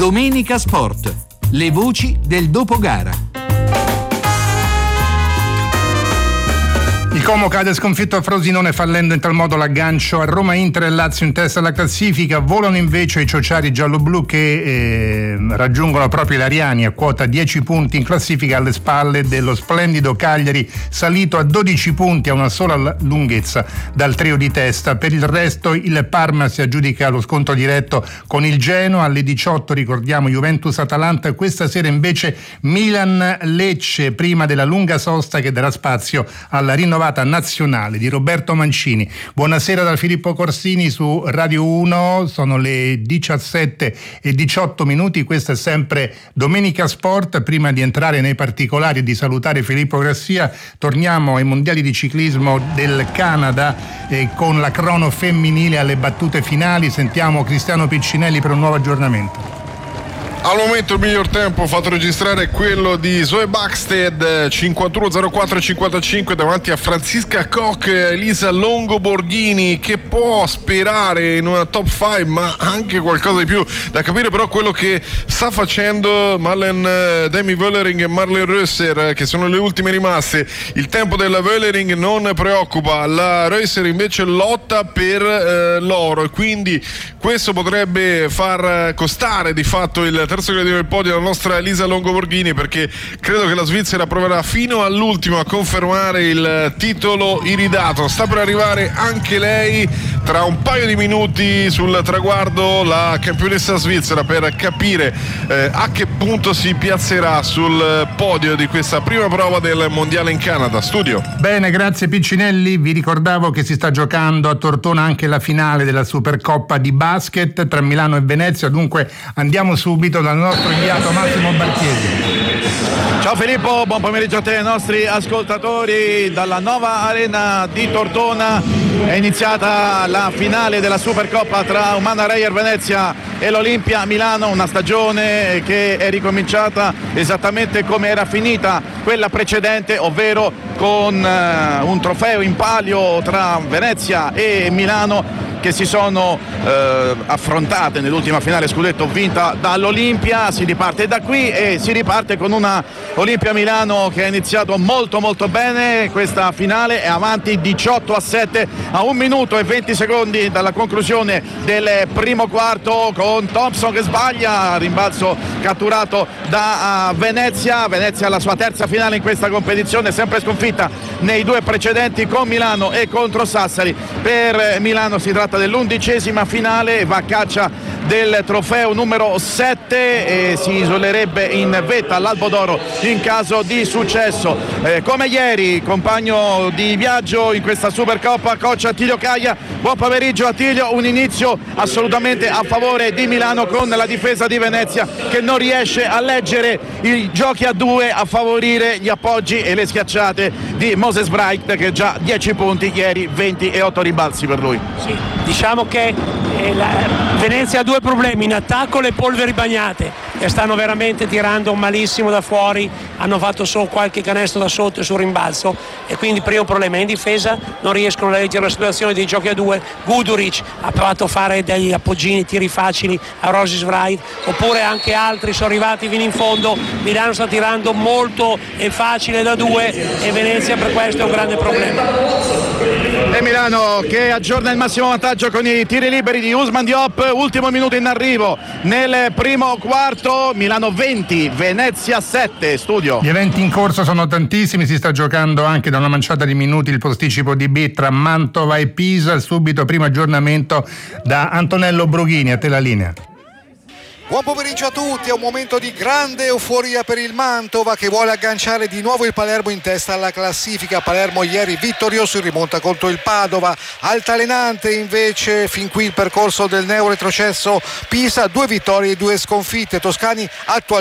Domenica Sport. Le voci del dopogara. Il Como cade sconfitto a Frosinone, fallendo in tal modo l'aggancio a Roma, Inter e Lazio in testa alla classifica. Volano invece i ciociari gialloblu che raggiungono proprio i lariani a quota 10 punti in classifica, alle spalle dello splendido Cagliari, salito a 12 punti a una sola lunghezza dal trio di testa. Per il resto il Parma si aggiudica lo scontro diretto con il Genoa. Alle 18 ricordiamo Juventus-Atalanta, questa sera invece Milan-Lecce, prima della lunga sosta che darà spazio alla rinnovata nazionale di Roberto Mancini. Buonasera da Filippo Corsini su Radio 1, sono le 17:18, questa è sempre Domenica Sport. Prima di entrare nei particolari e di salutare Filippo Grassia, torniamo ai mondiali di ciclismo del Canada con la crono femminile alle battute finali. Sentiamo Cristiano Piccinelli per un nuovo aggiornamento. Al momento il miglior tempo fatto registrare è quello di Zoe Bäckstedt, 51:04:55 davanti a Franziska Koch, Elisa Longo Borghini, che può sperare in una top 5 ma anche qualcosa di più. Da capire però quello che sta facendo Demi Wöllering e Marlen Reusser, che sono le ultime rimaste. Il tempo della Wöllering non preoccupa, la Reusser invece lotta per l'oro, e quindi questo potrebbe far costare di fatto il terzo gradino del podio alla nostra Elisa Longo Borghini, perché credo che la Svizzera proverà fino all'ultimo a confermare il titolo iridato. Sta per arrivare anche lei tra un paio di minuti sul traguardo, la campionessa svizzera, per capire a che punto si piazzerà sul podio di questa prima prova del mondiale in Canada. Studio. Bene, grazie Piccinelli. Vi ricordavo che si sta giocando a Tortona anche la finale della Supercoppa di basket tra Milano e Venezia, dunque andiamo subito dal nostro inviato Massimo Barchiesi. Ciao Filippo, buon pomeriggio a te e ai nostri ascoltatori. Dalla nuova arena di Tortona è iniziata la finale della Supercoppa tra Humana Reyer Venezia e l'Olimpia Milano, una stagione che è ricominciata esattamente come era finita quella precedente, ovvero con un trofeo in palio tra Venezia e Milano, che si sono affrontate nell'ultima finale scudetto vinta dall'Olimpia. Si riparte da qui e si riparte con una Olimpia Milano che ha iniziato molto molto bene questa finale, è avanti 18-7 a 1 minuto e 20 secondi dalla conclusione del primo quarto, con Thompson che sbaglia, rimbalzo catturato da Venezia alla sua terza finale in questa competizione, sempre sconfitta nei due precedenti con Milano e contro Sassari. Per Milano si tratta dell'11ª finale, va a caccia del trofeo numero 7 e si isolerebbe in vetta all'Albo d'Oro in caso di successo. Come ieri, compagno di viaggio in questa Supercoppa, coach Attilio Caia. Buon pomeriggio Attilio, un inizio assolutamente a favore di Milano, con la difesa di Venezia che non riesce a leggere i giochi a due, a favorire gli appoggi e le schiacciate di Moses Bright, che già 10 punti ieri, 20 e 8 ribalzi per lui. Sì, diciamo che Venezia ha due problemi: in attacco le polveri bagnate, che stanno veramente tirando malissimo da fuori, hanno fatto solo qualche canestro da sotto e sul rimbalzo, e quindi primo problema. In difesa non riescono a leggere la situazione dei giochi a due. Guduric ha provato a fare degli appoggini, tiri facili a Moses Bright, oppure anche altri sono arrivati fino in fondo. Milano sta tirando molto e facile da due e Venezia per questo è un grande problema. E Milano che aggiorna il massimo vantaggio con i tiri liberi di Ousmane Diop. Ultimo minuto in arrivo nel primo quarto, Milano 20, Venezia 7. Studio. Gli eventi in corso sono tantissimi, si sta giocando anche da una manciata di minuti il posticipo di B tra Mantova e Pisa. Subito primo aggiornamento da Antonello Brughini, a te la linea. Buon pomeriggio a tutti, è un momento di grande euforia per il Mantova, che vuole agganciare di nuovo il Palermo in testa alla classifica. Palermo ieri vittorioso in rimonta contro il Padova. Altalenante invece fin qui il percorso del neo retrocesso Pisa, 2 vittorie e 2 sconfitte. Toscani attualmente